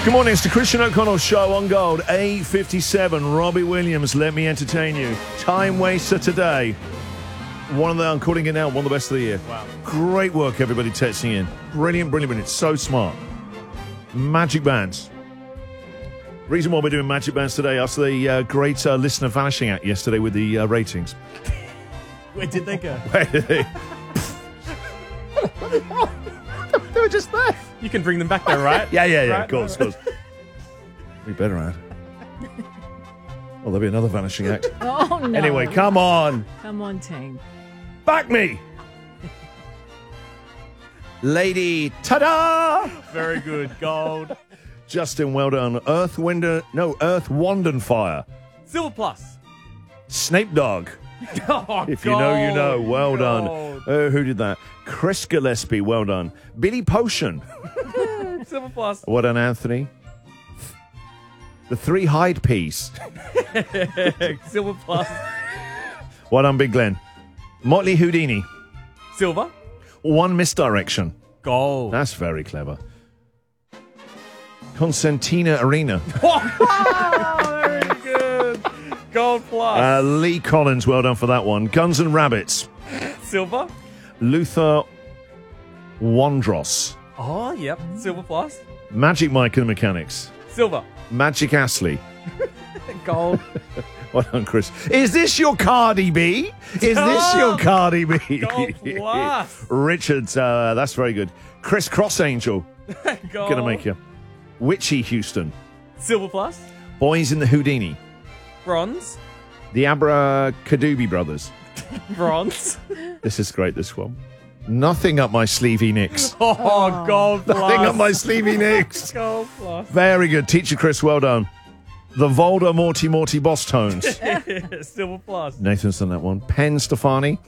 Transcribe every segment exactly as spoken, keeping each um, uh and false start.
Good morning, it's the Christian O'Connell Show on Gold. eight fifty-seven, Robbie Williams, Let Me Entertain You. Time waster today. One of the, I'm calling it now, one of the best of the year. Wow. Great work, everybody texting in. Brilliant, brilliant, brilliant. So smart. Magic Bands. Reason why we're doing Magic Bands today, after the uh, great uh, listener vanishing act yesterday with the uh, ratings. Where did they go? Where did they? They were just there. You can bring them back though, right? Yeah, yeah, yeah, Right? of course, of course. We better add. Oh, there'll be another vanishing act. Oh, no. Anyway, come on. Come on, team. Back me. Lady, ta-da! Very good. Gold. Justin, well done. Earth, Wind, and- no, Earth, Wand and Fire. Silver plus. Snape Dog. Oh, If you know, you know. Well done. Gold. Uh, who did that? Chris Gillespie, well done. Billy Potion. Silver plus. Well done, Anthony. The Three Hyde Piece. Silver plus. Well done, Big Glenn. Motley Houdini. Silver. One Misdirection. Gold. That's very clever. Constantina Arena. Oh, very good. Gold plus. Uh, Lee Collins, well done for that one. Guns and Rabbits. Silver. Luther Wandros. Oh, yep. Silver plus. Magic Mike and the Mechanics. Silver. Magic Astley. Gold. Well done, Chris. Is this your Cardi B? Is this your Cardi B? Gold plus. Richard, uh, that's very good. Chris Cross Angel. Gold. Gonna make you. Witchy Houston. Silver plus. Boys in the Houdini. Bronze. The Abracadooby Brothers. Bronze. This is great, this one. Nothing up my sleevey nicks. Oh, gold plus. Nothing up my sleevey nicks. Gold plus. Very good. Teacher Chris, well done. The Volder Morty Morty Boss Tones. Silver plus. Nathan's done that one. Penn Stefani.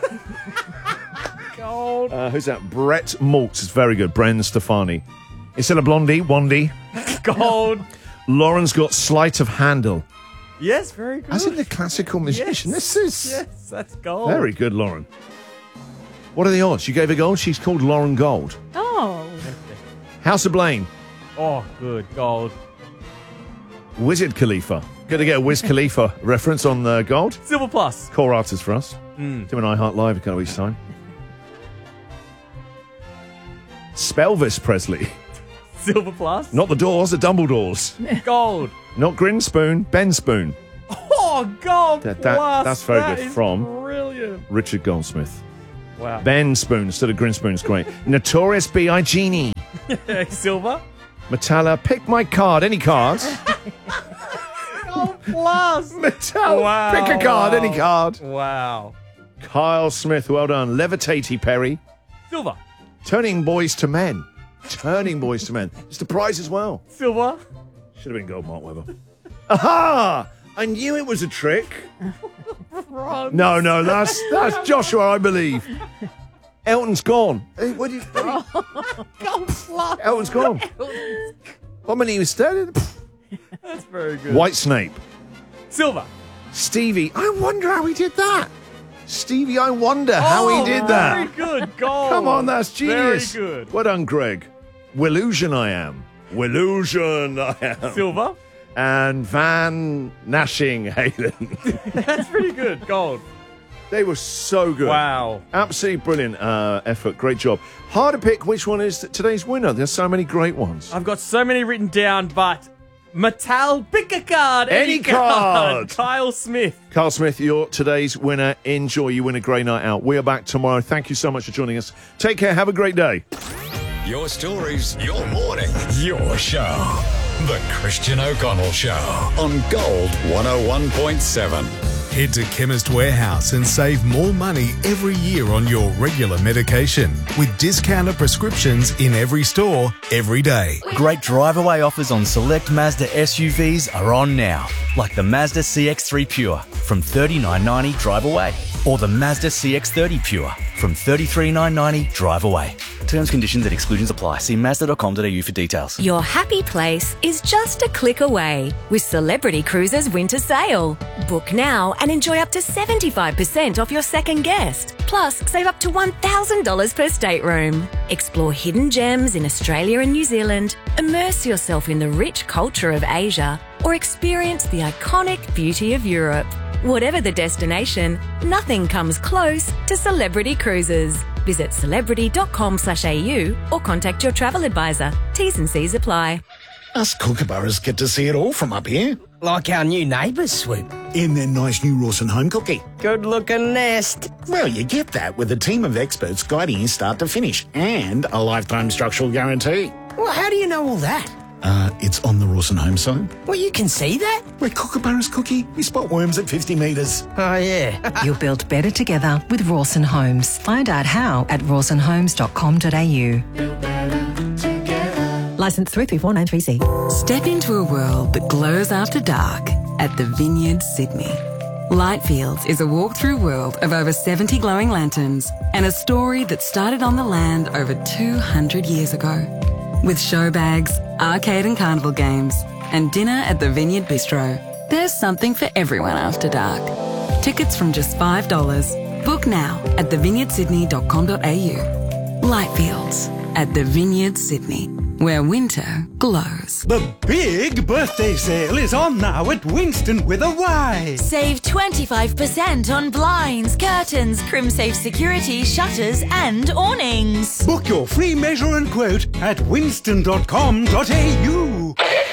Gold. Uh, who's that? Brett Maltz is very good. Bren Stefani. Instead of Blondie, Wandy. Gold. Lauren's got Sleight of Handle. Yes, very good. As in the classical musician. Yes. This is Yes, that's gold. very good, Lauren. What are the odds? You gave her gold? She's called Lauren Gold. Oh. House of Blaine. Oh, good. Gold. Wizard Khalifa. Going to get a Wiz Khalifa reference on the gold. Silver plus. Core artist for us. Mm. Doing iHeart Live kind of each time. Spelvis Presley. Silver plus. Not the Doors, the Dumbledores. Gold. Not Grinspoon, Ben Spoon. Oh, gold That- that- plus. that's very That good. is From? Brilliant. Richard Goldsmith. Wow. Ben Spoon instead of Grinspoon's great. Notorious B I Genie. Silver. Metalla, pick my card, any card. Gold plus. Metalla, Wow, pick a card, wow. any card. Wow. Kyle Smith, well done. Levitatey Perry. Silver. Turning Boys to Men. Turning Boys to Men. It's the prize as well. Silver. Should have been gold, Mark Webber. Aha! I knew it was a trick. Bronze. No, no, that's that's Joshua, I believe. Elton's gone. Hey, what do you Gold plus. Elton's gone. How many was there? That's very good. White Snape. Silver. Stevie, I wonder how he did that. Stevie, I wonder how he did that. Very good. Gold. Come on, that's genius. Very good. Well done, Greg. Willusion I am. Willusion I am. Silver. And Van Nashing Halen. That's pretty good. Gold. They were so good. Wow. Absolutely brilliant uh, effort. Great job. Hard to pick which one is today's winner. There's so many great ones. I've got so many written down, but Mattel, pick a card. Any Any, card. Kyle Smith. Carl Smith, you're today's winner. Enjoy. You win a great night out. We are back tomorrow. Thank you so much for joining us. Take care. Have a great day. Your stories, your morning, your show. The Christian O'Connell Show on Gold one oh one point seven. Head to Chemist Warehouse and save more money every year on your regular medication with discounted prescriptions in every store, every day. Great drive-away offers on select Mazda S U Vs are on now, like the Mazda C X three Pure from thirty-nine ninety drive away. Or the Mazda C X thirty Pure from thirty-three thousand nine hundred ninety drive away. Terms, conditions and exclusions apply. See mazda dot com dot a u for details. Your happy place is just a click away with Celebrity Cruises Winter Sale. Book now and enjoy up to seventy-five percent off your second guest. Plus, save up to one thousand dollars per stateroom. Explore hidden gems in Australia and New Zealand, immerse yourself in the rich culture of Asia, or experience the iconic beauty of Europe. Whatever the destination, nothing comes close to Celebrity Cruises. Visit celebrity dot com slash a u or contact your travel advisor. T's and C's apply. Us kookaburras get to see it all from up here. Like our new neighbours, Swoop. In their nice new Rawson home cookie. Good-looking nest. Well, you get that with a team of experts guiding you start to finish and a lifetime structural guarantee. Well, how do you know all that? Uh, it's on the Rawson home site. Well, you can see that? Where kookaburras cookie, we spot worms at fifty metres. Oh, yeah. You'll build better together with Rawson Homes. Find out how at rawson homes dot com dot a u. Licence three three four nine three C. Step into a world that glows after dark at the Vineyard Sydney. Lightfields is a walk-through world of over seventy glowing lanterns and a story that started on the land over two hundred years ago. With show bags, arcade and carnival games, and dinner at the Vineyard Bistro, there's something for everyone after dark. Tickets from just five dollars. Book now at the vineyard sydney dot com dot a u. Lightfields at the Vineyard Sydney, where winter glows. The big birthday sale is on now at Winston with a Y. Save twenty-five percent on blinds, curtains, CrimSafe security, shutters and awnings. Book your free measure and quote at winston dot com dot a u.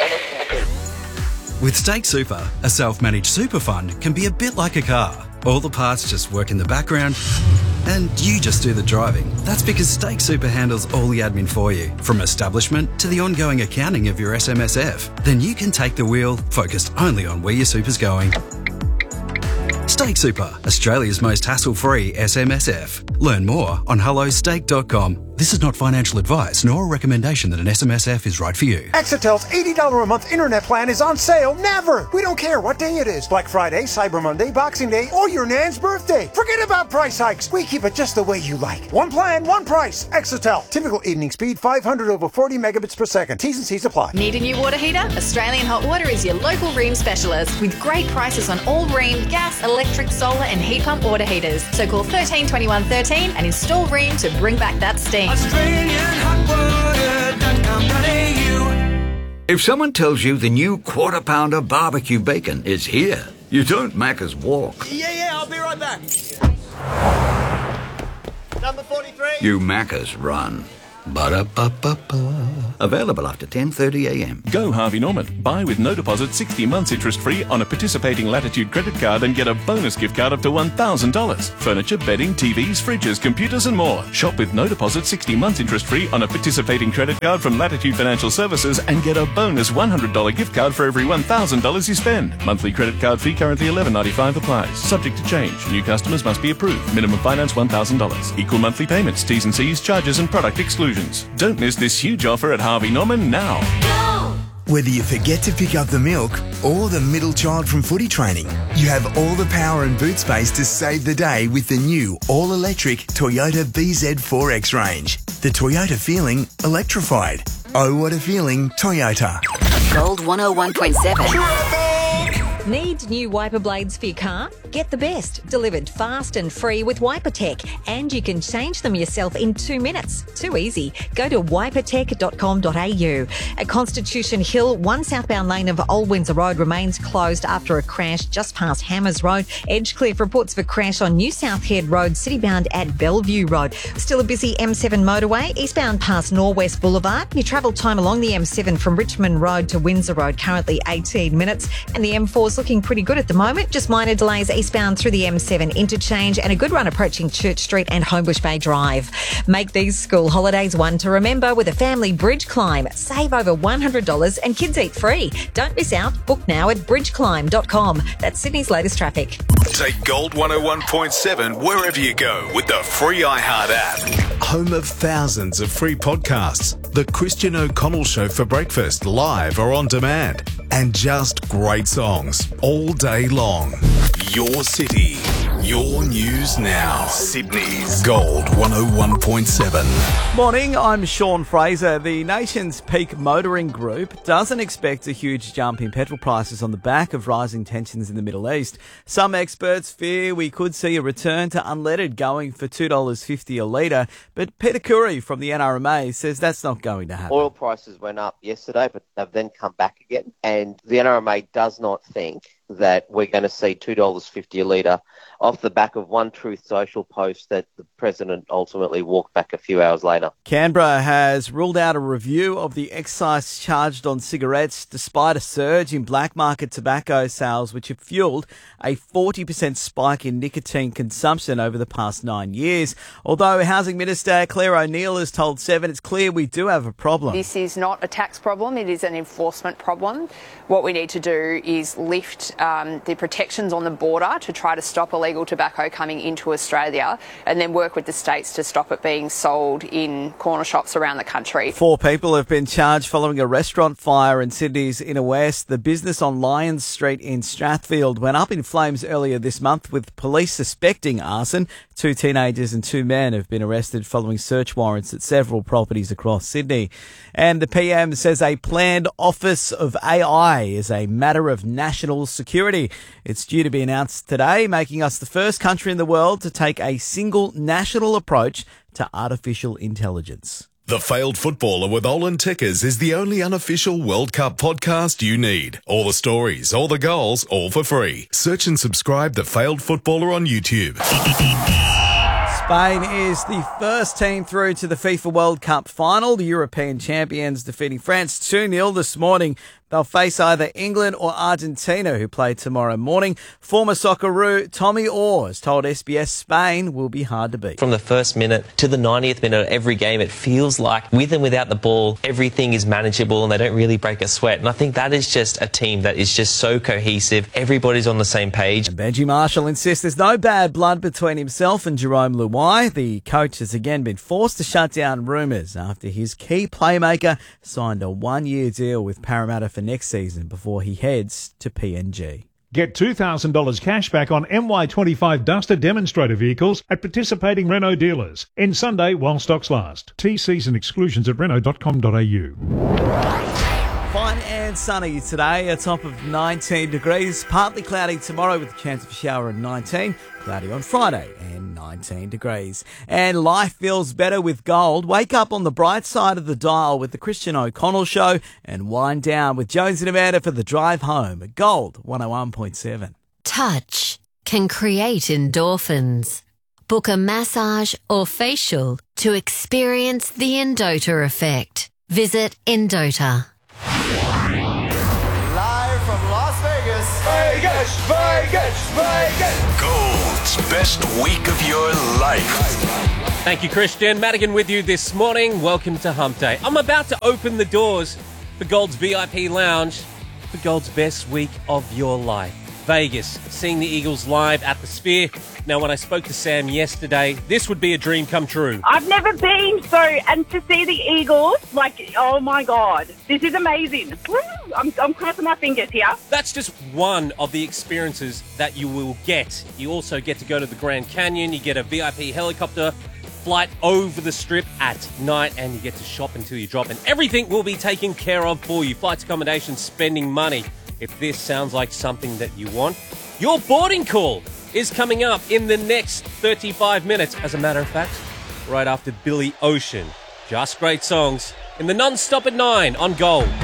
With Stake Super, a self-managed super fund can be a bit like a car. All the parts just work in the background and you just do the driving. That's because Stake Super handles all the admin for you, from establishment to the ongoing accounting of your S M S F. Then you can take the wheel, focused only on where your super's going. Stake Super, Australia's most hassle-free S M S F. Learn more on hello stake dot com. This is not financial advice nor a recommendation that an S M S F is right for you. Exitel's eighty dollars a month internet plan is on sale never. We don't care what day it is. Black Friday, Cyber Monday, Boxing Day, or your nan's birthday. Forget about price hikes. We keep it just the way you like. One plan, one price. Exitel. Typical evening speed five hundred over forty megabits per second. T's and C's apply. Need a new water heater? Australian Hot Water is your local Rheem specialist with great prices on all Rheem gas, electric, solar and heat pump water heaters. So call thirteen twenty-one thirteen and install Rheem to bring back that steam. Australian Hot Water dot com dot a u. If someone tells you the new Quarter Pounder barbecue bacon is here, you don't Macca's walk. Yeah, yeah, I'll be right back. Number forty-three. You Macca's run. Ba-da-ba-ba-ba. Available after ten thirty a m. Go Harvey Norman. Buy with no deposit sixty months interest-free on a participating Latitude credit card and get a bonus gift card up to one thousand dollars. Furniture, bedding, T Vs, fridges, computers and more. Shop with no deposit sixty months interest-free on a participating credit card from Latitude Financial Services and get a bonus one hundred dollars gift card for every one thousand dollars you spend. Monthly credit card fee currently eleven ninety-five applies. Subject to change. New customers must be approved. Minimum finance one thousand dollars. Equal monthly payments, T's and C's, charges and product exclusions. Don't miss this huge offer at Harvey Norman now. Go! Whether you forget to pick up the milk or the middle child from footy training, you have all the power and boot space to save the day with the new all-electric Toyota B Z four X range. The Toyota feeling electrified. Oh, what a feeling, Toyota. Gold one oh one point seven. Need new wiper blades for your car? Get the best, delivered fast and free with WiperTech, and you can change them yourself in two minutes. Too easy. Go to wiper tech dot com dot a u. At Constitution Hill, one southbound lane of Old Windsor Road remains closed after a crash just past Hammers Road. Edgecliff reports for crash on New South Head Road, citybound at Bellevue Road. Still a busy M seven motorway, eastbound past Norwest Boulevard. Your travel time along the M seven from Richmond Road to Windsor Road, currently eighteen minutes, and the M four is looking pretty good at the moment. Just minor delays eastbound through the M seven interchange and a good run approaching Church Street and Homebush Bay Drive. Make these school holidays one to remember with a family bridge climb. Save over one hundred dollars and kids eat free. Don't miss out. Book now at bridge climb dot com. That's Sydney's latest traffic. Take Gold one oh one point seven wherever you go with the free iHeart app. Home of thousands of free podcasts. The Christian O'Connell Show for breakfast, live or on demand. And just great songs all day long. Your city. Your news now. Sydney's Gold one oh one point seven. Morning, I'm Sean Fraser. The nation's peak motoring group doesn't expect a huge jump in petrol prices on the back of rising tensions in the Middle East. Some experts fear we could see a return to unleaded going for two dollars fifty a litre, but Peter Curry from the N R M A says that's not going to happen. Oil prices went up yesterday, but they've then come back again, and the N R M A does not think that we're going to see two dollars fifty a litre off the back of one Truth Social post that the President ultimately walked back a few hours later. Canberra has ruled out a review of the excise charged on cigarettes despite a surge in black market tobacco sales, which have fuelled a forty percent spike in nicotine consumption over the past nine years. Although Housing Minister Claire O'Neill has told Seven it's clear we do have a problem. This is not a tax problem, it is an enforcement problem. What we need to do is lift um, the protections on the border to try to stop illegal tobacco coming into Australia, and then work with the states to stop it being sold in corner shops around the country. Four people have been charged following a restaurant fire in Sydney's Inner West. The business on Lyons Street in Strathfield went up in flames earlier this month, with police suspecting arson. Two teenagers and two men have been arrested following search warrants at several properties across Sydney. And the P M says a planned Office of A I is a matter of national security. It's due to be announced today, making us the first country in the world to take a single national approach to artificial intelligence. The Failed Footballer with Olin Tickers is the only unofficial World Cup podcast you need. All the stories, all the goals, all for free. Search and subscribe The Failed Footballer on YouTube. Spain is the first team through to the FIFA World Cup final. The European champions defeating France two nil this morning. They'll face either England or Argentina, who play tomorrow morning. Former Socceroo Tommy Orr has told S B S Spain will be hard to beat. From the first minute to the ninetieth minute of every game, it feels like with and without the ball, everything is manageable and they don't really break a sweat. And I think that is just a team that is just so cohesive. Everybody's on the same page. And Benji Marshall insists there's no bad blood between himself and Jerome Luai. The coach has again been forced to shut down rumours after his key playmaker signed a one-year deal with Parramatta for next season before he heads to P N G. Get two thousand dollars cash back on M Y twenty-five Duster demonstrator vehicles at participating Renault dealers. End Sunday while stocks last. T Cs and exclusions at renault dot com dot a u. Fine and sunny today, a top of nineteen degrees. Partly cloudy tomorrow with a chance of a shower at nineteen. Cloudy on Friday and nineteen degrees. And life feels better with gold. Wake up on the bright side of the dial with the Christian O'Connell Show and wind down with Jones and Amanda for the drive home at Gold one oh one point seven. Touch can create endorphins. Book a massage or facial to experience the Endota effect. Visit Endota. Live from Las Vegas. Vegas, Vegas, Vegas. Gold's best week of your life. Thank you, Christian. Madigan with you this morning. Welcome to Hump Day. I'm about to open the doors for Gold's V I P Lounge for Gold's best week of your life. Vegas, seeing the Eagles live at the Sphere. Now, when I spoke to Sam yesterday, this would be a dream come true. I've never been, so, and to see the Eagles, like, oh my God, this is amazing. Woo! I'm, I'm crossing my fingers here. That's just one of the experiences that you will get. You also get to go to the Grand Canyon, you get a V I P helicopter flight over the Strip at night, and you get to shop until you drop, and everything will be taken care of for you. Flights, accommodation, spending money. If this sounds like something that you want, your boarding call is coming up in the next thirty-five minutes. As a matter of fact, right after Billy Ocean. Just great songs in the non-stop at nine on Gold.